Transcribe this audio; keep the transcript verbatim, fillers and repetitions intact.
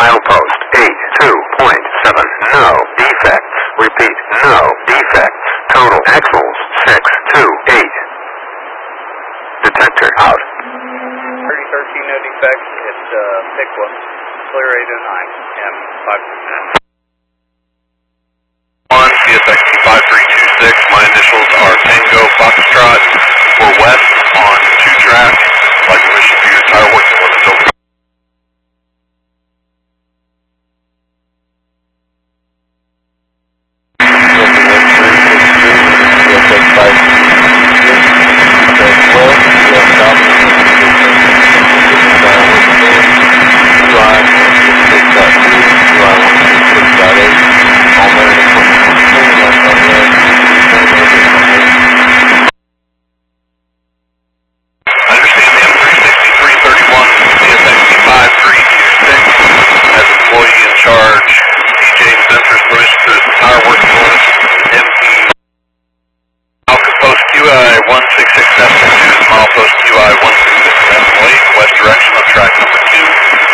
Milepost eight two point seven, no defects. Repeat, no defects. Total axles six two eight. Detector out. thirty thirteen, no defects. It's uh, Piqua. Clear eight oh nine, M five percent. one, C S X T five three two six. My initials are Tango Foxtrot. We're west on two track. I'd like permission for your tire working limits over. one six six seven two, milepost Q I one six six seven eight, west direction on track number two.